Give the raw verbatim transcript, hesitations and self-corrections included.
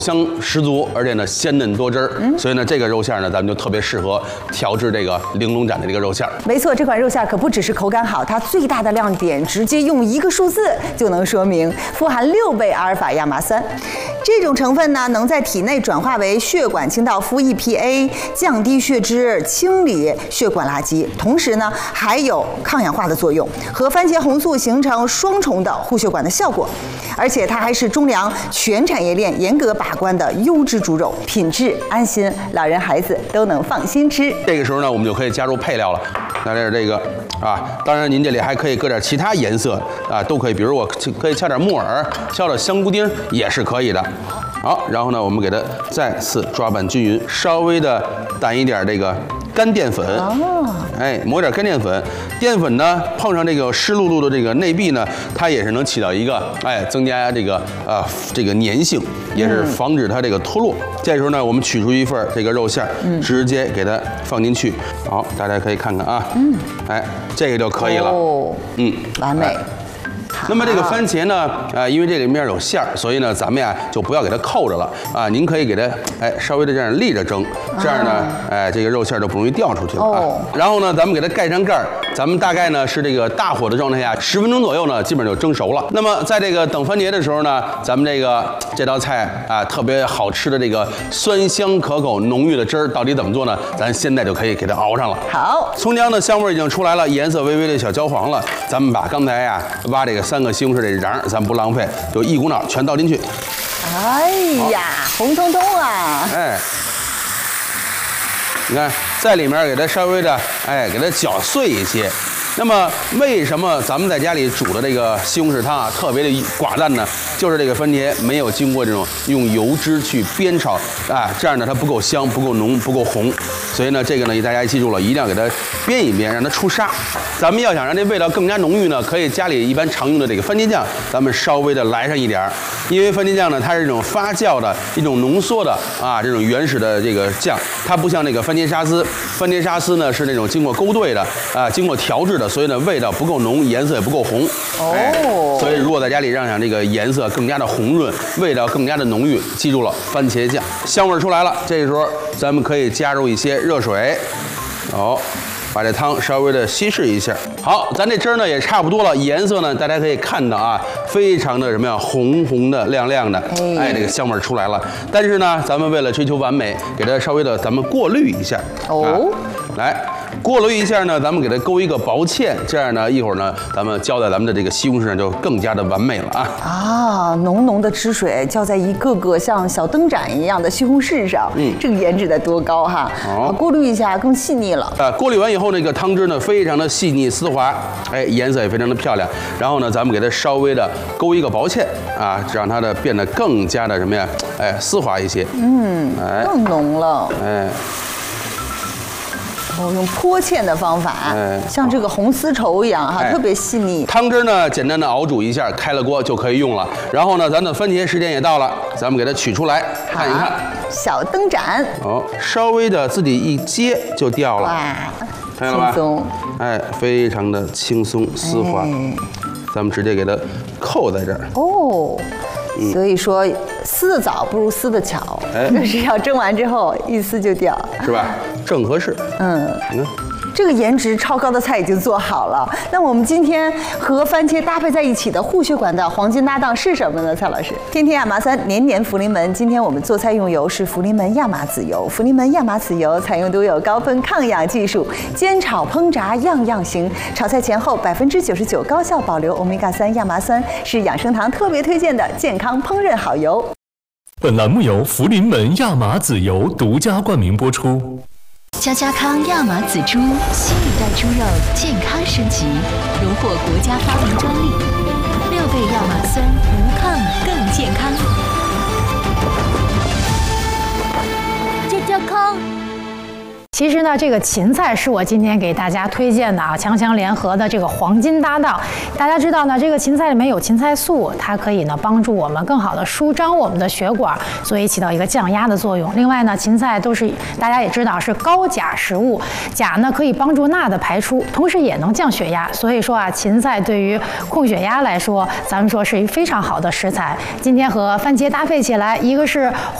香十足，而且呢鲜嫩多汁儿， 嗯、 所以呢这个肉馅呢，咱们就特别适合调制这个玲珑盏的这个肉馅。 没错，这款肉馅可不只是口感好，它最大的亮点直接用一个数字就能说明，富含六倍阿尔法亚麻酸。这种成分呢，能在体内转化为血管清道夫 E P A， 降低血脂，清理血管垃圾，同时呢还有抗氧化的作用，和番茄红素形成双重的护血管的效果。而且它还是中粮全产业链严格把关的优质猪肉，品质安心，老人孩子都能放心吃。 这个时候呢，我们就可以加入配料了，来点这个啊，当然您这里还可以搁点其他颜色啊，都可以，比如我可以敲点木耳，敲点香菇丁也是可以的。好，然后呢，我们给它再次抓拌均匀，稍微的淡一点这个干淀粉，哦，哎，抹点干淀粉，淀粉呢碰上这个湿漉漉的这个内壁呢，它也是能起到一个哎增加这个呃这个粘性，也是防止它这个脱落。嗯、这时候呢，我们取出一份这个肉馅，嗯，直接给它放进去。好，大家可以看看啊，嗯，哎，这个就可以了，哦，嗯， 完美。哎， 那么这个番茄呢，啊、呃，因为这里面有馅儿，所以呢，咱们呀就不要给它扣着了啊。您可以给它哎稍微的这样立着蒸，这样呢，哎这个肉馅就不容易掉出去了啊。哦、然后呢，咱们给它盖上盖儿，咱们大概呢是这个大火的状态下，十分钟左右呢，基本上就蒸熟了。那么在这个等番茄的时候呢，咱们这个这道菜啊特别好吃的这个酸香可口浓郁的汁儿到底怎么做呢？咱现在就可以给它熬上了。 好， 葱姜的香味已经出来了，颜色微微的小焦黄了。咱们把刚才呀挖这个三个西红柿这瓤，咱不浪费，就一股脑全倒进去。 哎呀，红彤彤啊！ 哎，你看，在里面给它稍微的，哎，给它搅碎一些。那么为什么咱们在家里煮的这个西红柿汤啊特别的寡淡呢？就是这个番茄没有经过这种用油脂去煸炒啊，这样呢它不够香、不够浓、不够红。所以呢，这个呢大家记住了，一定要给它煸一煸，让它出沙。咱们要想让这味道更加浓郁呢，可以家里一般常用的这个番茄酱，咱们稍微的来上一点儿。因为番茄酱呢，它是这种发酵的一种浓缩的啊，这种原始的这个酱，它不像那个番茄沙司，番茄沙司呢是那种经过勾兑的啊，经过调制的。所以呢，味道不够浓，颜色也不够红。哦、哎，所以如果在家里让想这个颜色更加的红润，味道更加的浓郁，记住了，番茄酱香味出来了。这个时候咱们可以加入一些热水，好、哦，把这汤稍微的稀释一下。好，咱这汁儿呢也差不多了，颜色呢大家可以看到啊，非常的什么呀，红红的、亮亮的，哎，这个香味出来了。但是呢，咱们为了追求完美，给它稍微的咱们过滤一下。哦，啊、来。过滤一下呢，咱们给它勾一个薄芡，这样呢，一会儿呢，咱们浇在咱们的这个西红柿上就更加的完美了啊！ 啊，浓浓的汁水浇在一个个像小灯盏一样的西红柿上，嗯，这个颜值得多高哈！好，过滤一下更细腻了。 啊，过滤完以后，那个汤汁呢，非常的细腻丝滑，哎，颜色也非常的漂亮。然后呢，咱们给它稍微的勾一个薄芡啊，让它的变得更加的什么呀？哎，丝滑一些。 嗯，哎，更浓了。 哎。 哦，用泼芡的方法，哎，像这个红丝绸一样哈，哎、特别细腻。 汤汁呢，简单的熬煮一下，开了锅就可以用了。然后呢，咱的番茄时间也到了，咱们给它取出来看一看。 小灯盏。 哦，稍微的自己一接就掉了。哇，看见了吧？ 轻松。 哎，非常的轻松丝滑。哎、咱们直接给它扣在这儿。 哦。所以说，撕的早不如撕的巧，哎，就是要蒸完之后一撕就掉， 是吧？正合适。嗯，你看， 这个颜值超高的菜已经做好了。那我们今天和番茄搭配在一起的护血管的黄金搭档是什么呢？蔡老师，天天亚麻酸，年年福临门。今天我们做菜用油是福临门亚麻籽油，福临门亚麻籽油采用独有高分抗氧技术，煎炒烹炸样样行。炒菜前后百分之九十九高效保留欧米伽三亚麻酸，是养生堂特别推荐的健康烹饪好油。 本栏目由福临门亚麻籽油独家冠名播出。 家家康亚麻籽猪，新一代猪肉健康升级，荣获国家发明专利，六倍亚麻酸，无抗更健康。家家康。 其实呢，这个芹菜是我今天给大家推荐的啊，强强联合的这个黄金搭档。大家知道呢，这个芹菜里面有芹菜素，它可以呢帮助我们更好的舒张我们的血管，所以起到一个降压的作用。另外呢，芹菜都是大家也知道是高钾食物，钾呢可以帮助钠的排出，同时也能降血压。所以说啊，芹菜对于控血压来说，咱们说是非常好的食材。今天和番茄搭配起来，一个是